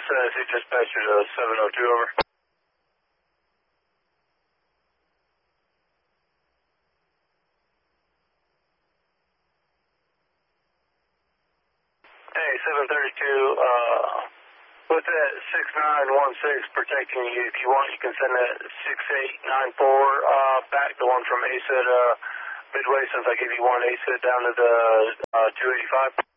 SC dispatcher to 702, over. Hey, 732, with that 6916 protecting you, if you want, you can send that 6894 back, the one from ASID Midway, since I gave you one ASID down to the 285.